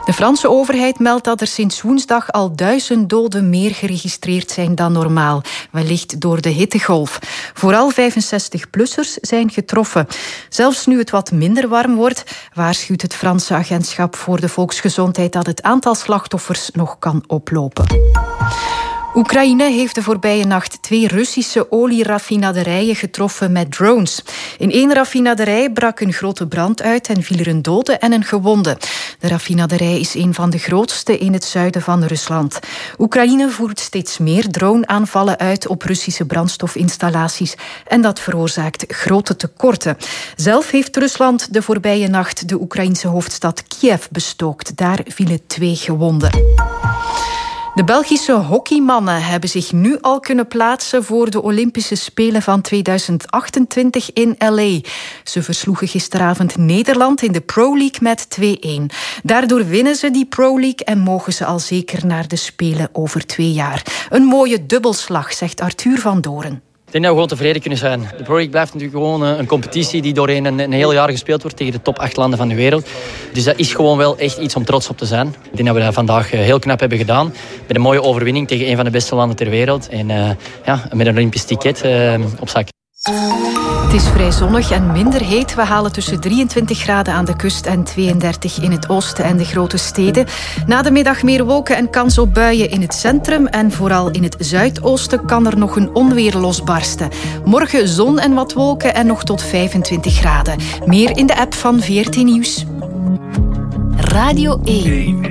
De Franse overheid meldt dat er sinds woensdag al 1000 doden meer geregistreerd zijn dan normaal. Wellicht door de hittegolf. Vooral 65-plussers zijn getroffen. Zelfs nu het wat minder warm wordt, waarschuwt het Franse agentschap voor de volksgezondheid dat het aantal slachtoffers nog kan oplopen. Oekraïne heeft de voorbije nacht 2 Russische olieraffinaderijen getroffen met drones. In 1 raffinaderij brak een grote brand uit en viel er een dode en een gewonde. De raffinaderij is een van de grootste in het zuiden van Rusland. Oekraïne voert steeds meer drone-aanvallen uit op Russische brandstofinstallaties en dat veroorzaakt grote tekorten. Zelf heeft Rusland de voorbije nacht de Oekraïnse hoofdstad Kiev bestookt. Daar vielen 2 gewonden. De Belgische hockeymannen hebben zich nu al kunnen plaatsen voor de Olympische Spelen van 2028 in LA. Ze versloegen gisteravond Nederland in de Pro League met 2-1. Daardoor winnen ze die Pro League en mogen ze al zeker naar de Spelen over 2 jaar. Een mooie dubbelslag, zegt Arthur van Doren. Ik denk dat we gewoon tevreden kunnen zijn. De Pro League blijft natuurlijk gewoon een competitie die doorheen een heel jaar gespeeld wordt tegen de top 8 landen van de wereld. Dus dat is gewoon wel echt iets om trots op te zijn. Ik denk dat we dat vandaag heel knap hebben gedaan. Met een mooie overwinning tegen een van de beste landen ter wereld. En met een Olympisch ticket op zak. Het is vrij zonnig en minder heet. We halen tussen 23 graden aan de kust en 32 in het oosten en de grote steden. Na de middag meer wolken en kans op buien in het centrum. En vooral in het zuidoosten kan er nog een onweer losbarsten. Morgen zon en wat wolken en nog tot 25 graden. Meer in de app van VRT Nieuws. Radio 1.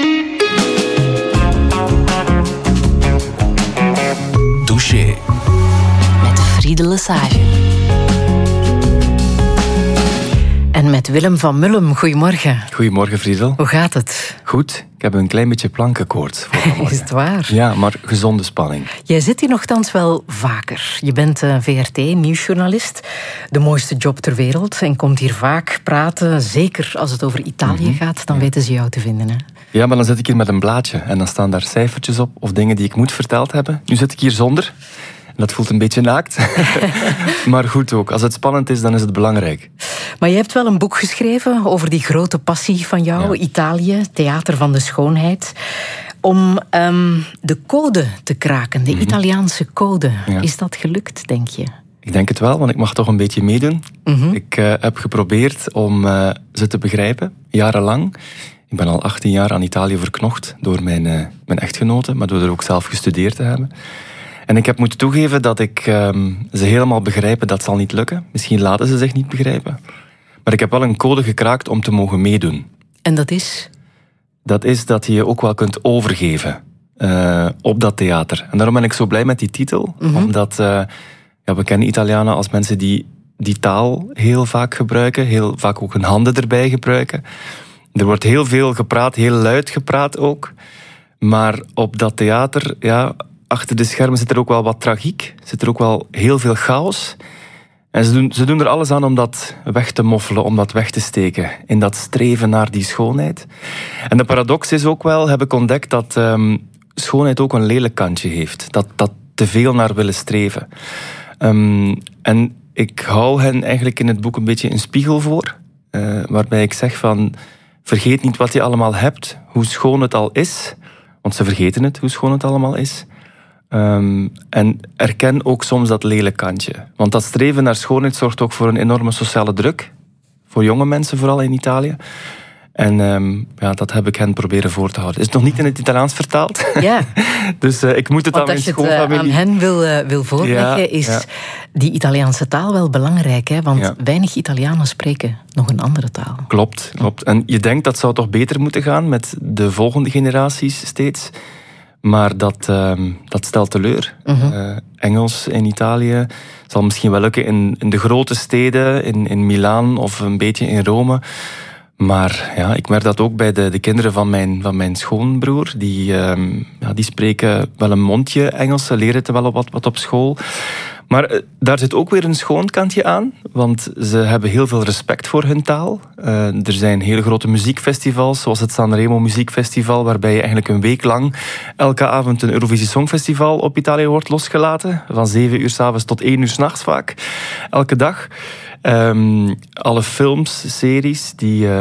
Douché. Met Friede Lesage. En met Willem van Mullem. Goedemorgen. Goedemorgen, Friedel. Hoe gaat het? Goed. Ik heb een klein beetje plankenkoorts voor vanmorgen. Is het waar? Ja, maar gezonde spanning. Jij zit hier nogthans wel vaker. Je bent VRT-nieuwsjournalist. De mooiste job ter wereld. En komt hier vaak praten. Zeker als het over Italië gaat, dan weten ze jou te vinden. Hè? Ja, maar dan zit ik hier met een blaadje. En dan staan daar cijfertjes op of dingen die ik moet verteld hebben. Nu zit ik hier zonder. Dat voelt een beetje naakt. Maar goed ook. Als het spannend is, dan is het belangrijk. Maar je hebt wel een boek geschreven over die grote passie van jou. Ja. Italië, theater van de schoonheid. Om de code te kraken, de Italiaanse code. Ja. Is dat gelukt, denk je? Ik denk het wel, want ik mag toch een beetje meedoen. Ik heb geprobeerd om ze te begrijpen, jarenlang. Ik ben al 18 jaar aan Italië verknocht door mijn echtgenote, maar door er ook zelf gestudeerd te hebben. En ik heb moeten toegeven dat ik ze helemaal begrijpen, dat zal niet lukken. Misschien laten ze zich niet begrijpen. Maar ik heb wel een code gekraakt om te mogen meedoen. En dat is? Dat is dat je je ook wel kunt overgeven op dat theater. En daarom ben ik zo blij met die titel. Omdat we kennen Italianen als mensen die taal heel vaak gebruiken. Heel vaak ook hun handen erbij gebruiken. Er wordt heel veel gepraat, heel luid gepraat ook. Maar op dat theater, achter de schermen zit er ook wel wat tragiek. Zit er ook wel heel veel chaos. En ze doen er alles aan om dat weg te moffelen, om dat weg te steken. In dat streven naar die schoonheid. En de paradox is ook wel, heb ik ontdekt, dat schoonheid ook een lelijk kantje heeft. Dat te veel naar willen streven. En ik hou hen eigenlijk in het boek een beetje een spiegel voor. Waarbij ik zeg van, vergeet niet wat je allemaal hebt, hoe schoon het al is. Want ze vergeten het, hoe schoon het allemaal is. En erken ook soms dat lelijk kantje. Want dat streven naar schoonheid zorgt ook voor een enorme sociale druk. Voor jonge mensen, vooral in Italië. En dat heb ik hen proberen voor te houden. Is nog niet in het Italiaans vertaald. Ja. Dus ik moet het aan mijn schoonfamilie... Want als je het aan hen wil voorleggen, is die Italiaanse taal wel belangrijk. Hè? Want weinig Italianen spreken nog een andere taal. Klopt. En je denkt dat zou toch beter moeten gaan met de volgende generaties steeds... Maar dat stelt teleur. Engels in Italië zal misschien wel lukken in de grote steden, in Milaan of een beetje in Rome. Maar ik merk dat ook bij de kinderen van mijn schoonbroer. Die spreken wel een mondje Engels, ze leren het wel wat op school. Maar daar zit ook weer een schoon kantje aan, want ze hebben heel veel respect voor hun taal. Er zijn hele grote muziekfestivals, zoals het Sanremo Muziekfestival, waarbij je eigenlijk een week lang elke avond een Eurovisie Songfestival op Italië wordt losgelaten. Van 7 uur 's avonds tot 1 uur 's nachts vaak. Elke dag. Alle films, series die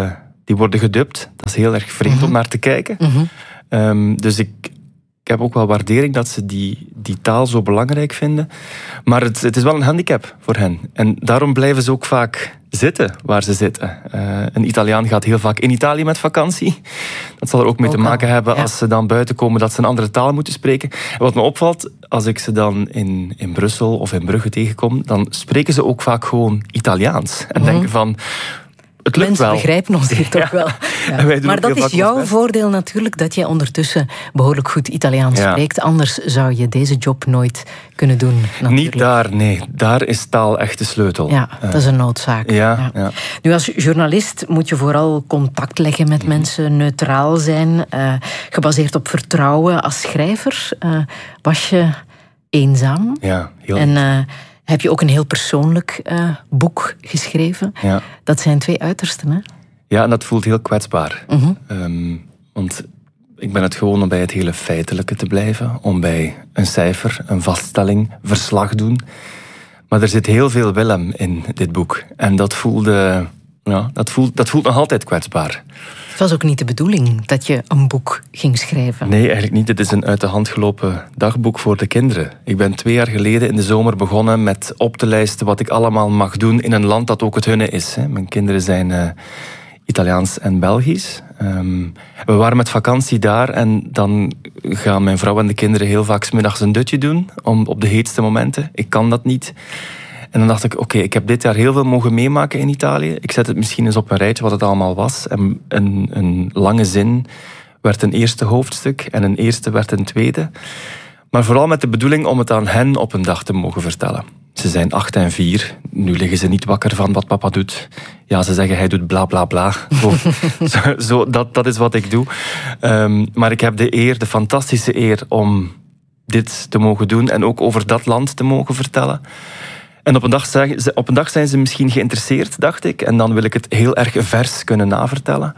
Die worden gedubt. Dat is heel erg vreemd om naar te kijken. Dus ik heb ook wel waardering dat ze die taal zo belangrijk vinden. Maar het is wel een handicap voor hen. En daarom blijven ze ook vaak zitten waar ze zitten. Een Italiaan gaat heel vaak in Italië met vakantie. Dat zal er ook mee te maken hebben als ze dan buiten komen dat ze een andere taal moeten spreken. En wat me opvalt, als ik ze dan in Brussel of in Brugge tegenkom, dan spreken ze ook vaak gewoon Italiaans. En denken van, het lukt mensen wel. begrijpen ons hier toch wel. Ja. Maar dat is jouw voordeel natuurlijk, dat jij ondertussen behoorlijk goed Italiaans spreekt. Anders zou je deze job nooit kunnen doen. Natuurlijk. Niet daar, nee. Daar is taal echt de sleutel. Ja, dat is een noodzaak. Ja. Nu, als journalist moet je vooral contact leggen met mensen, neutraal zijn, gebaseerd op vertrouwen. Als schrijver was je eenzaam. Ja, heel heb je ook een heel persoonlijk boek geschreven. Ja. Dat zijn 2 uitersten, hè? Ja, en dat voelt heel kwetsbaar. Want ik ben het gewoon om bij het hele feitelijke te blijven. Om bij een cijfer, een vaststelling, verslag doen. Maar er zit heel veel Willem in dit boek. En dat voelt nog altijd kwetsbaar. Het was ook niet de bedoeling dat je een boek ging schrijven. Nee, eigenlijk niet. Het is een uit de hand gelopen dagboek voor de kinderen. Ik ben 2 jaar geleden in de zomer begonnen met op te lijsten wat ik allemaal mag doen in een land dat ook het hunne is. Mijn kinderen zijn Italiaans en Belgisch. We waren met vakantie daar en dan gaan mijn vrouw en de kinderen heel vaak 's middags een dutje doen op de heetste momenten. Ik kan dat niet. En dan dacht ik, oké, ik heb dit jaar heel veel mogen meemaken in Italië. Ik zet het misschien eens op een rijtje wat het allemaal was. En een lange zin werd een eerste hoofdstuk en een eerste werd een tweede. Maar vooral met de bedoeling om het aan hen op een dag te mogen vertellen. Ze zijn 8 en 4. Nu liggen ze niet wakker van wat papa doet. Ja, ze zeggen hij doet bla bla bla. Dat is wat ik doe. Maar ik heb de fantastische eer om dit te mogen doen en ook over dat land te mogen vertellen. En op een dag zijn ze misschien geïnteresseerd, dacht ik. En dan wil ik het heel erg vers kunnen navertellen.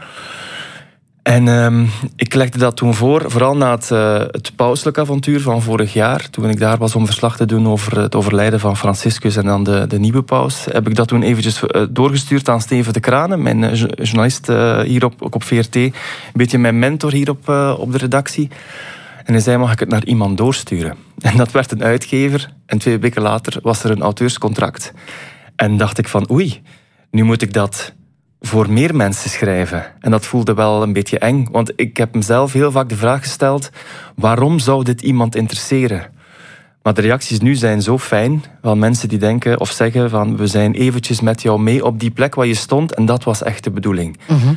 En ik legde dat toen voor, vooral na het pauselijk avontuur van vorig jaar. Toen ik daar was om verslag te doen over het overlijden van Franciscus en dan de nieuwe paus. Heb ik dat toen eventjes doorgestuurd aan Steven de Kranen, mijn journalist hier op VRT. Een beetje mijn mentor hier op de redactie. En hij zei, mag ik het naar iemand doorsturen? En dat werd een uitgever. En 2 weken later was er een auteurscontract. En dacht ik van, oei, nu moet ik dat voor meer mensen schrijven. En dat voelde wel een beetje eng. Want ik heb mezelf heel vaak de vraag gesteld, waarom zou dit iemand interesseren? Maar de reacties nu zijn zo fijn van mensen die denken of zeggen van, we zijn eventjes met jou mee op die plek waar je stond. En dat was echt de bedoeling.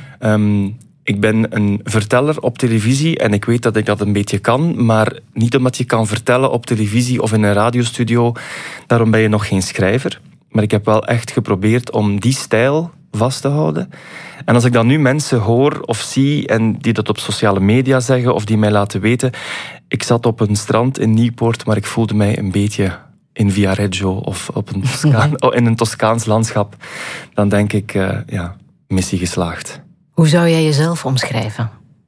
Ik ben een verteller op televisie en ik weet dat ik dat een beetje kan, maar niet omdat je kan vertellen op televisie of in een radiostudio, daarom ben je nog geen schrijver. Maar ik heb wel echt geprobeerd om die stijl vast te houden. En als ik dan nu mensen hoor of zie en die dat op sociale media zeggen of die mij laten weten, ik zat op een strand in Nieuwpoort, maar ik voelde mij een beetje in Viareggio of in een Toscaans landschap, dan denk ik, missie geslaagd. Hoe zou jij jezelf omschrijven?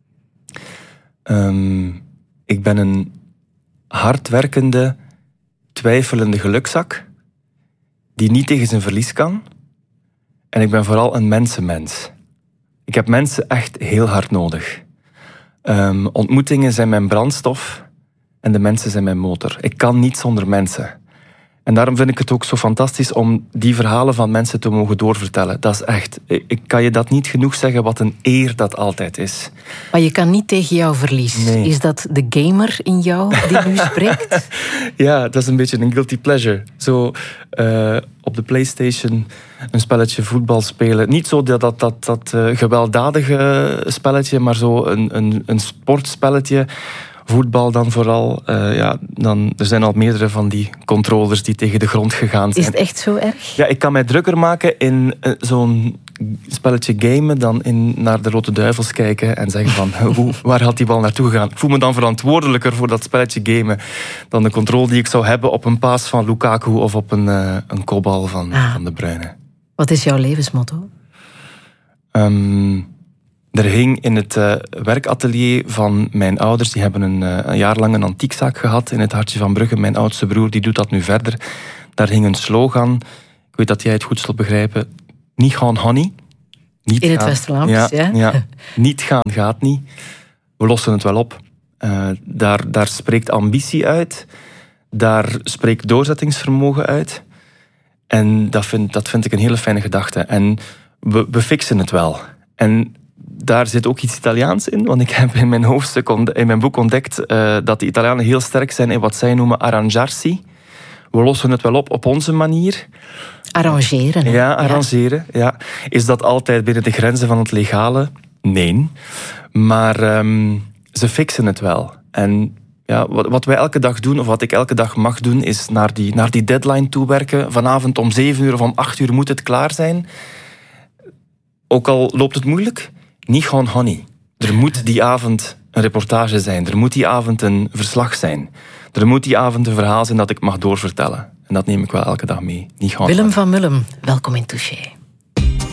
Ik ben een hardwerkende, twijfelende gelukzak die niet tegen zijn verlies kan. En ik ben vooral een mensenmens. Ik heb mensen echt heel hard nodig. Ontmoetingen zijn mijn brandstof en de mensen zijn mijn motor. Ik kan niet zonder mensen. En daarom vind ik het ook zo fantastisch om die verhalen van mensen te mogen doorvertellen. Dat is echt, ik kan je dat niet genoeg zeggen, wat een eer dat altijd is. Maar je kan niet tegen jouw verlies. Nee. Is dat de gamer in jou die nu spreekt? Ja, dat is een beetje een guilty pleasure. Zo op de PlayStation een spelletje voetbal spelen. Niet zo dat gewelddadige spelletje, maar zo een sportspelletje. Voetbal dan vooral. Er zijn al meerdere van die controllers die tegen de grond gegaan zijn. Is het echt zo erg? Ja, ik kan mij drukker maken in zo'n spelletje gamen dan naar de Rode Duivels kijken en zeggen van, waar had die bal naartoe gegaan? Ik voel me dan verantwoordelijker voor dat spelletje gamen dan de controle die ik zou hebben op een paas van Lukaku of op een kopbal van De Bruyne. Wat is jouw levensmotto? Er hing in het werkatelier van mijn ouders, die hebben een jaar lang een antiekzaak gehad in het hartje van Brugge. Mijn oudste broer die doet dat nu verder. Daar hing een slogan, ik weet dat jij het goed zult begrijpen, niet gaan honey. In het Westerland, ja. Niet gaan gaat niet. We lossen het wel op. Daar spreekt ambitie uit. Daar spreekt doorzettingsvermogen uit. En dat vind ik een hele fijne gedachte. En we fixen het wel. En daar zit ook iets Italiaans in. Want ik heb in mijn boek ontdekt dat de Italianen heel sterk zijn in wat zij noemen arrangiarsi. We lossen het wel op onze manier. Arrangeren. Ja, arrangeren. Ja. Is dat altijd binnen de grenzen van het legale? Nee. Maar ze fixen het wel. En ja, wat wij elke dag doen, of wat ik elke dag mag doen, is naar die deadline toewerken. Vanavond om 7 uur of om 8 uur moet het klaar zijn. Ook al loopt het moeilijk, niet gewoon honey. Er moet die avond een reportage zijn. Er moet die avond een verslag zijn. Er moet die avond een verhaal zijn dat ik mag doorvertellen. En dat neem ik wel elke dag mee. Niet gewoon Willem van Mullem, welkom in Touché.